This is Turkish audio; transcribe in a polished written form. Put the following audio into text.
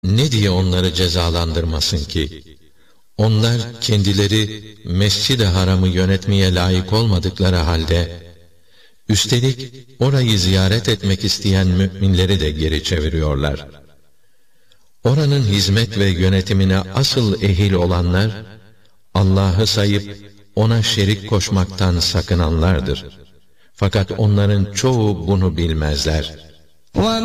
Ne diye onları cezalandırmasın ki? Onlar kendileri Mescid-i Haram'ı yönetmeye layık olmadıkları halde, üstelik orayı ziyaret etmek isteyen müminleri de geri çeviriyorlar. Oranın hizmet ve yönetimine asıl ehil olanlar, Allah'ı sayıp ona şerik koşmaktan sakınanlardır. Fakat onların çoğu bunu bilmezler.